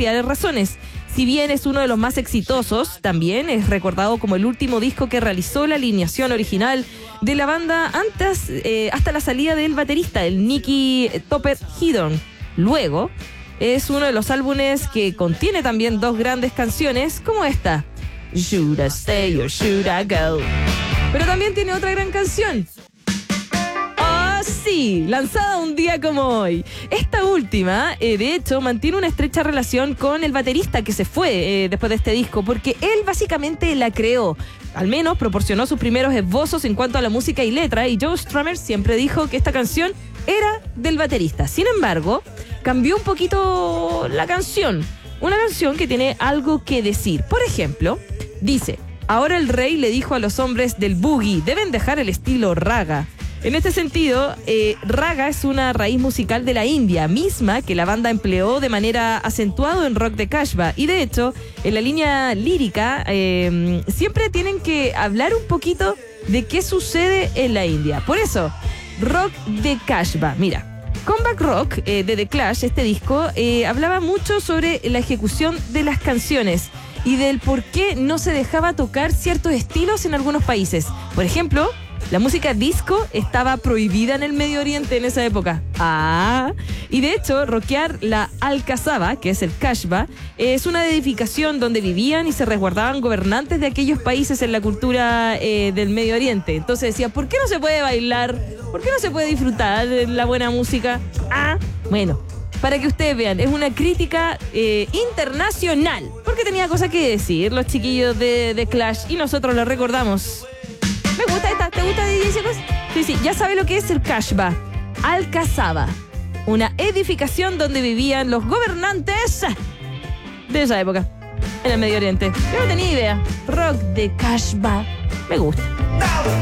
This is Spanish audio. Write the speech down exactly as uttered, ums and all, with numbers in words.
cantidad de razones. Si bien es uno de los más exitosos, también es recordado como el último disco que realizó la alineación original de la banda antes, eh, hasta la salida del baterista, el Nicky Topper-Hedon. Luego, es uno de los álbumes que contiene también dos grandes canciones, como esta, Should I Stay or Should I Go? Pero también tiene otra gran canción. Sí, lanzada un día como hoy. Esta última, eh, de hecho, mantiene una estrecha relación con el baterista que se fue eh, después de este disco, porque él básicamente la creó. Al menos proporcionó sus primeros esbozos en cuanto a la música y letra, y Joe Strummer siempre dijo que esta canción era del baterista. Sin embargo, cambió un poquito la canción. Una canción que tiene algo que decir. Por ejemplo, dice: ahora el rey le dijo a los hombres del boogie, deben dejar el estilo raga. En este sentido, eh, raga es una raíz musical de la India, misma que la banda empleó de manera acentuada en rock de Kashba. Y de hecho, en la línea lírica, eh, siempre tienen que hablar un poquito de qué sucede en la India. Por eso, rock de Kashba. Mira, Comeback Rock eh, de The Clash, este disco, eh, hablaba mucho sobre la ejecución de las canciones y del por qué no se dejaba tocar ciertos estilos en algunos países. Por ejemplo, la música disco estaba prohibida en el Medio Oriente en esa época. Ah, y de hecho, rockear la Al-Qasaba, que es el Kashba, es una edificación donde vivían y se resguardaban gobernantes de aquellos países en la cultura eh, del Medio Oriente. Entonces decía, ¿por qué no se puede bailar? ¿Por qué no se puede disfrutar de la buena música? Ah, bueno, para que ustedes vean, es una crítica eh, internacional, porque tenía cosas que decir los chiquillos de, de Clash y nosotros lo recordamos. Me gusta esta. ¿Te gusta D J Chicos? Sí, sí. Ya sabe lo que es el Kashba. Al-Qasaba. Una edificación donde vivían los gobernantes de esa época. En el Medio Oriente. Yo no tenía idea. Rock de Kashba. Me gusta.